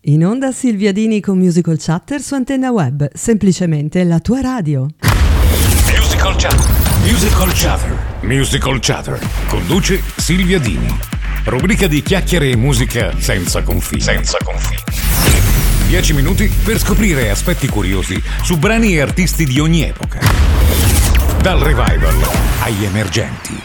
In onda Silvia Dini con Musical Chatter su Antenna Web, semplicemente la tua radio. Musical Chatter. Musical Chatter. Musical Chatter. Conduce Silvia Dini. Rubrica di chiacchiere e musica senza confini. 10 minuti per scoprire aspetti curiosi su brani e artisti di ogni epoca. Dal revival agli emergenti.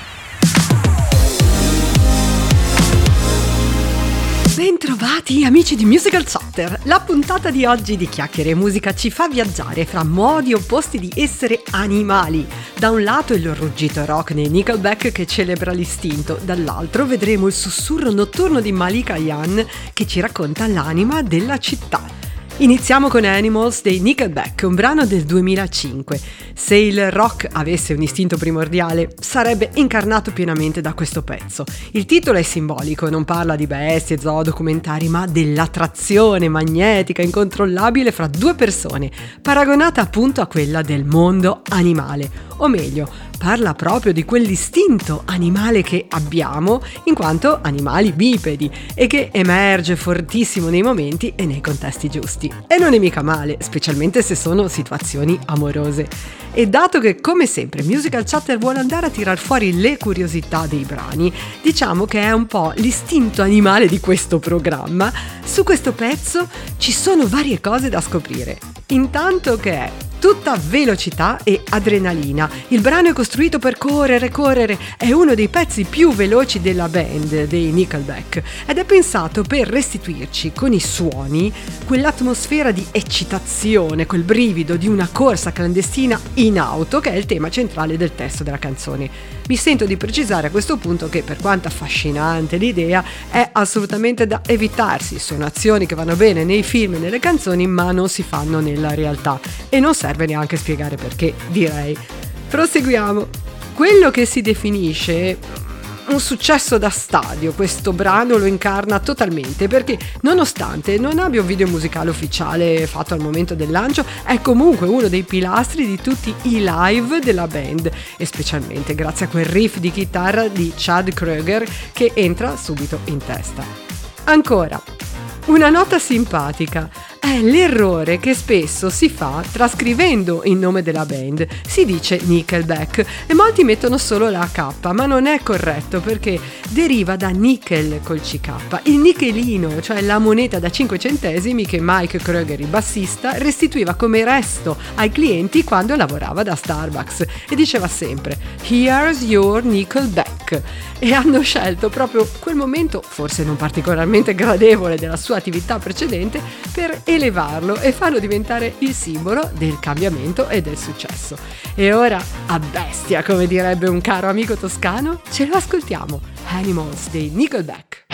Bentrovati amici di Musical Chatter! La puntata di oggi di Chiacchiere e Musica ci fa viaggiare fra modi opposti di essere animali. Da un lato il ruggito rock nei Nickelback che celebra l'istinto, dall'altro vedremo il sussurro notturno di Malika Ayane che ci racconta l'anima della città. Iniziamo con Animals dei Nickelback, un brano del 2005. Se il rock avesse un istinto primordiale, sarebbe incarnato pienamente da questo pezzo. Il titolo è simbolico, non parla di bestie, zoo, documentari, ma dell'attrazione magnetica incontrollabile fra due persone, paragonata appunto a quella del mondo animale. O meglio, parla proprio di quell'istinto animale che abbiamo in quanto animali bipedi e che emerge fortissimo nei momenti e nei contesti giusti. E non è mica male, specialmente se sono situazioni amorose. E dato che, come sempre, Musical Chatter vuole andare a tirar fuori le curiosità dei brani, diciamo che è un po' l'istinto animale di questo programma, su questo pezzo ci sono varie cose da scoprire. Intanto che è tutta velocità e adrenalina. Il brano è costruito per correre, è uno dei pezzi più veloci della band, dei Nickelback, ed è pensato per restituirci con i suoni quell'atmosfera di eccitazione, quel brivido di una corsa clandestina in auto, che è il tema centrale del testo della canzone. Mi sento di precisare a questo punto che, per quanto affascinante l'idea, è assolutamente da evitarsi. Sono azioni che vanno bene nei film e nelle canzoni, ma non si fanno nella realtà, e non serve neanche spiegare perché, direi. Proseguiamo. Quello che si definisce un successo da stadio, questo brano lo incarna totalmente, perché nonostante non abbia un video musicale ufficiale fatto al momento del lancio, è comunque uno dei pilastri di tutti i live della band, e specialmente grazie a quel riff di chitarra di Chad Kroeger che entra subito in testa. Ancora, una nota simpatica è l'errore che spesso si fa trascrivendo il nome della band. Si dice Nickelback e molti mettono solo la K, ma non è corretto perché deriva da nickel col CK, il nichelino, cioè la moneta da 5 centesimi che Mike Kroeger, il bassista, restituiva come resto ai clienti quando lavorava da Starbucks, e diceva sempre "Here's your Nickelback", e hanno scelto proprio quel momento, forse non particolarmente gradevole della sua attività precedente, per elevarlo e farlo diventare il simbolo del cambiamento e del successo. E ora, a bestia, come direbbe un caro amico toscano, ce lo ascoltiamo. Animals dei Nickelback.